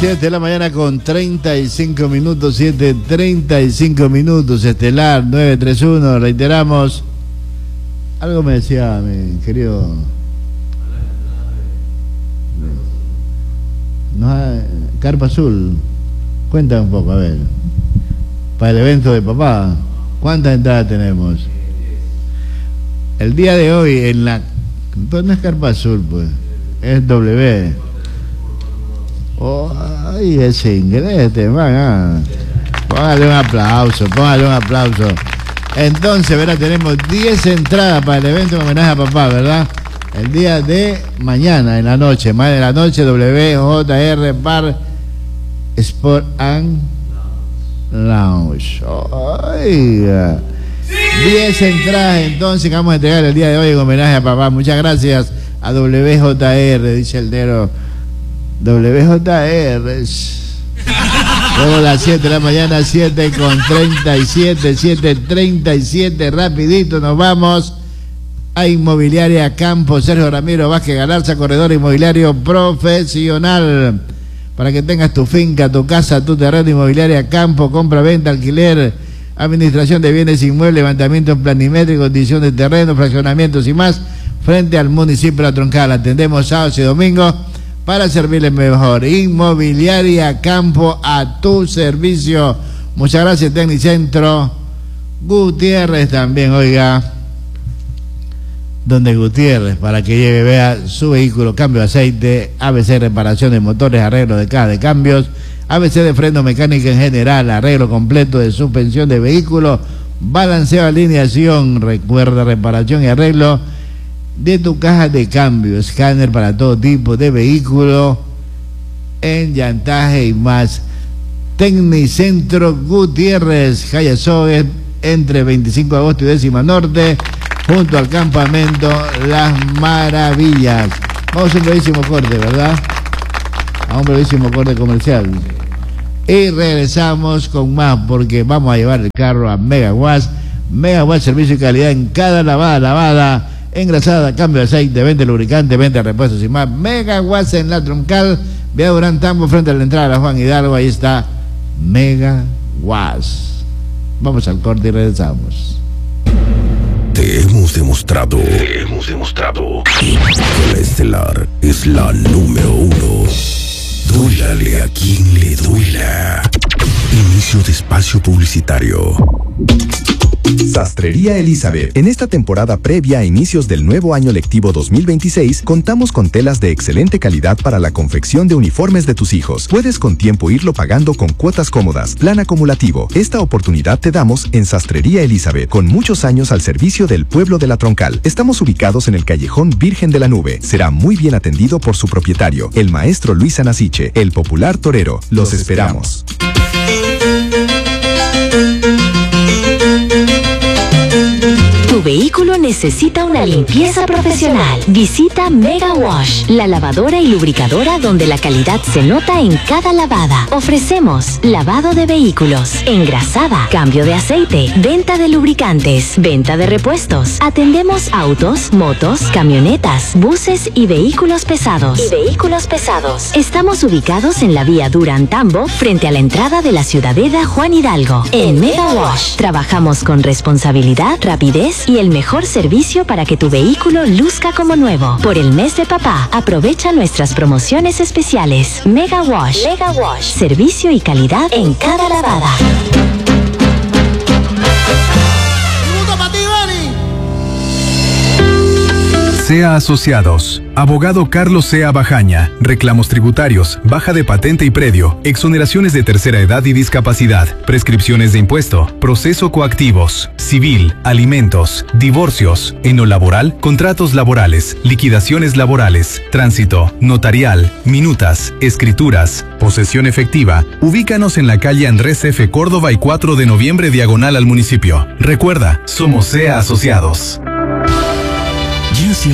7 de la mañana con 35 minutos, 7:35 minutos, Estelar 931, reiteramos. Algo me decía mi querido... No, Carpa Azul, cuenta un poco, a ver, para el evento de papá, ¿cuántas entradas tenemos? El día de hoy en la... Pues no es Carpa Azul, pues, es W. Oh, ay, ese inglés, man. Póngale un aplauso, Entonces, verá, tenemos 10 entradas para el evento en homenaje a papá, ¿verdad? El día de mañana, en la noche, más de la noche, WJR Bar Sport and Lounge. Oiga. 10 entradas entonces que vamos a entregar el día de hoy en homenaje a papá. Muchas gracias a WJR, dice el Dero. WJR. Luego las 7 de la mañana, 7:37, 7:37, rapidito nos vamos a Inmobiliaria Campo Sergio Ramiro Vázquez Galarza, corredor inmobiliario profesional. Para que tengas tu finca, tu casa, tu terreno. Inmobiliaria Campo, compra, venta, alquiler, administración de bienes inmuebles, levantamiento planimétrico, condición de terreno, fraccionamientos y más, frente al municipio de La Troncal. Atendemos sábados y domingos para servirles mejor. Inmobiliaria Campo, a tu servicio. Muchas gracias, Tecnicentro Gutiérrez también, oiga. Donde Gutiérrez, para que lleve, vea su vehículo, cambio de aceite, ABC reparación de motores, arreglo de caja de cambios, ABC de freno, mecánica en general, arreglo completo de suspensión de vehículo, balanceo, alineación, recuerda, reparación y arreglo de tu caja de cambio, escáner para todo tipo de vehículo, enllantaje y más. Tecnicentro Gutiérrez, calle Sogue, entre 25 de agosto y 10ª Norte, junto al campamento Las Maravillas. Vamos a un brevísimo corte, ¿verdad? A un brevísimo corte comercial. Y regresamos con más, porque vamos a llevar el carro a Megawatt. Megawatt, servicio y calidad en cada lavada, engrasada, cambio de aceite, venta de lubricante, venta de repuestos y más. Megawatt en La Troncal, vía Durán Tambo, frente a la entrada de la Juan Hidalgo. Ahí está Megawatt. Vamos al corte y regresamos. Te hemos demostrado que la Estelar es la número 1. Duélale a quien le duela. Inicio de espacio publicitario. Sastrería Elizabeth. En esta temporada previa a inicios del nuevo año lectivo 2026, contamos con telas de excelente calidad para la confección de uniformes de tus hijos. Puedes con tiempo irlo pagando con cuotas cómodas, plan acumulativo. Esta oportunidad te damos en Sastrería Elizabeth, con muchos años al servicio del pueblo de La Troncal. Estamos ubicados en el callejón Virgen de la Nube. Será muy bien atendido por su propietario, el maestro Luis Anasiche, el popular torero. Los esperamos. Tu vehículo necesita una limpieza profesional. Visita Mega Wash, la lavadora y lubricadora donde la calidad se nota en cada lavada. Ofrecemos lavado de vehículos, engrasada, cambio de aceite, venta de lubricantes, venta de repuestos. Atendemos autos, motos, camionetas, buses y vehículos pesados. Estamos ubicados en la vía Durán Tambo, frente a la entrada de la Ciudadela Juan Hidalgo. En Mega Wash trabajamos con responsabilidad, rapidez y el mejor servicio para que tu vehículo luzca como nuevo. Por el mes de papá, aprovecha nuestras promociones especiales. Mega Wash. Servicio y calidad en cada lavada. SEA Asociados. Abogado Carlos Sea Bajaña. Reclamos tributarios, baja de patente y predio, exoneraciones de tercera edad y discapacidad, prescripciones de impuesto, proceso coactivos, civil, alimentos, divorcios, en lo laboral, contratos laborales, liquidaciones laborales, tránsito, notarial, minutas, escrituras, posesión efectiva. Ubícanos en la calle Andrés F. Córdoba y 4 de noviembre diagonal al municipio. Recuerda, somos SEA Asociados.